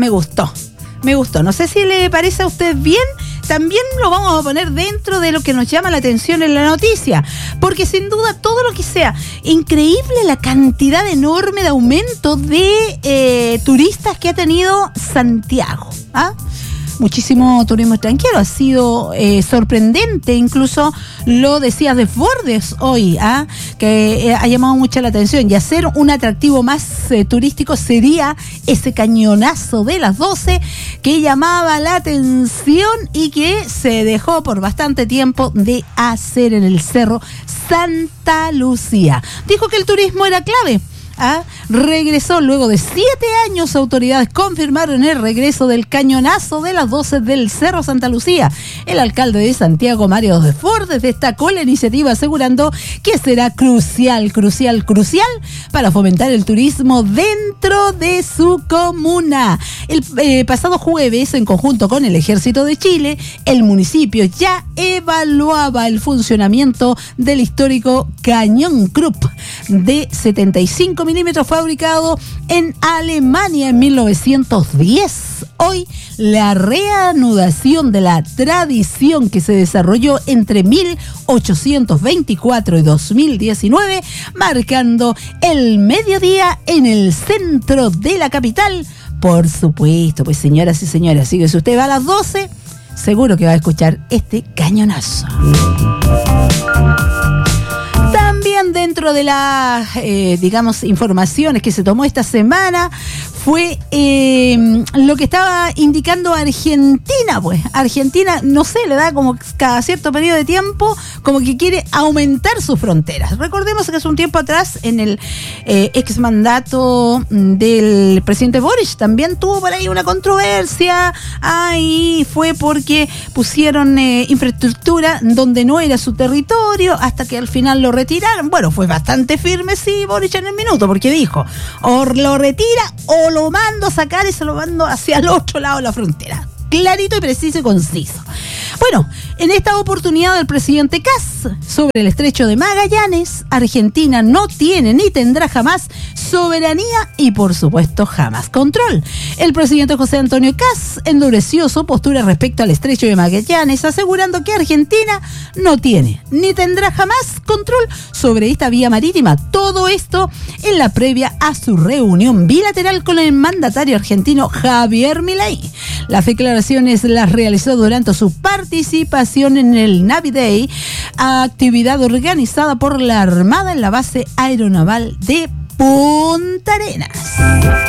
me gustó. No sé si le parece a usted bien. También lo vamos a poner dentro de lo que nos llama la atención en la noticia, porque sin duda todo lo que sea increíble la cantidad enorme de aumento de turistas que ha tenido Santiago. Muchísimo turismo extranjero, ha sido sorprendente, incluso lo decía Desbordes hoy, que ha llamado mucho la atención, y hacer un atractivo más turístico sería ese cañonazo de las 12 que llamaba la atención y que se dejó por bastante tiempo de hacer en el Cerro Santa Lucía. Dijo que el turismo era clave. Regresó luego de 7 años. Autoridades confirmaron el regreso del cañonazo de las 12 del Cerro Santa Lucía. El alcalde de Santiago, Mario Desbordes, destacó la iniciativa asegurando que será crucial para fomentar el turismo dentro de su comuna. El pasado jueves, en conjunto con el Ejército de Chile, el municipio ya evaluaba el funcionamiento del histórico Cañón Krupp de 75 milímetros fabricado en Alemania en 1910. Hoy, la reanudación de la tradición que se desarrolló entre 1824 y 2019, marcando el mediodía en el centro de la capital. Por supuesto, pues señoras y señores, así que si usted va a las 12, seguro que va a escuchar este cañonazo. También dentro de las, informaciones que se tomó esta semana fue lo que estaba indicando Argentina. Pues Argentina, no sé, le da como cada cierto periodo de tiempo como que quiere aumentar sus fronteras. Recordemos que hace un tiempo atrás, en el exmandato del presidente Boric, también tuvo por ahí una controversia. Ahí fue porque pusieron infraestructura donde no era su territorio, hasta que al final lo retiraron. Bueno, fue bastante firme, sí, Boric en el minuto, porque dijo, o lo retira o lo mando a sacar y se lo mando hacia el otro lado de la frontera. Clarito y preciso y conciso. Bueno, en esta oportunidad el presidente Kast sobre el estrecho de Magallanes, Argentina no tiene ni tendrá jamás soberanía y por supuesto jamás control. El presidente José Antonio Kast endureció su postura respecto al estrecho de Magallanes, asegurando que Argentina no tiene ni tendrá jamás control sobre esta vía marítima. Todo esto en la previa a su reunión bilateral con el mandatario argentino Javier Milei. Las declaraciones las realizó durante su participación en el Navy Day, actividad organizada por la Armada en la base aeronaval de Punta Arenas.